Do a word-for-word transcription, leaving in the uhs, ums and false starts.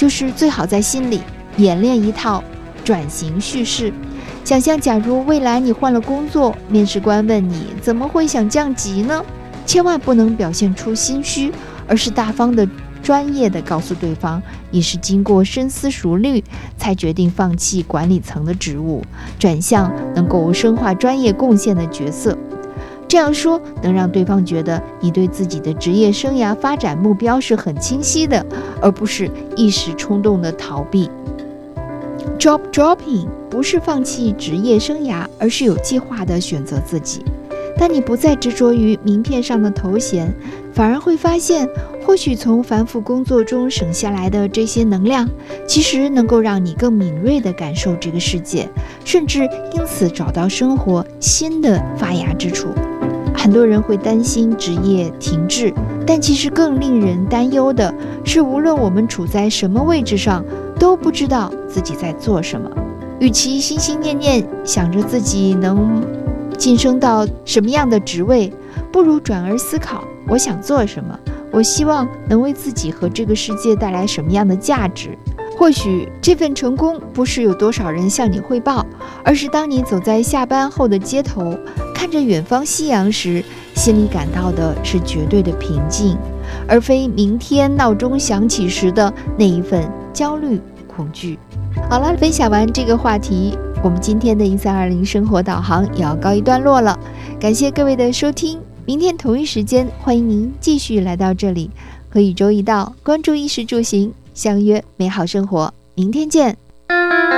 就是最好在心里演练一套转型叙事。想象假如未来你换了工作，面试官问你怎么会想降级呢？千万不能表现出心虚，而是大方的专业的告诉对方，你是经过深思熟虑才决定放弃管理层的职务，转向能够深化专业贡献的角色。这样说能让对方觉得你对自己的职业生涯发展目标是很清晰的，而不是一时冲动的逃避。 Job dropping 不是放弃职业生涯，而是有计划地选择自己。当你不再执着于名片上的头衔，反而会发现，或许从繁复工作中省下来的这些能量，其实能够让你更敏锐地感受这个世界，甚至因此找到生活新的发芽之处。很多人会担心职业停滞，但其实更令人担忧的是，无论我们处在什么位置上，都不知道自己在做什么。与其心心念念想着自己能晋升到什么样的职位，不如转而思考，我想做什么，我希望能为自己和这个世界带来什么样的价值。或许这份成功不是有多少人向你汇报，而是当你走在下班后的街头，看着远方夕阳时，心里感到的是绝对的平静，而非明天闹钟响起时的那一份焦虑恐惧。好了，分享完这个话题，我们今天的一三二零生活导航也要告一段落了。感谢各位的收听，明天同一时间欢迎您继续来到这里，和宇宙一道关注衣食住行，相约美好生活。明天见。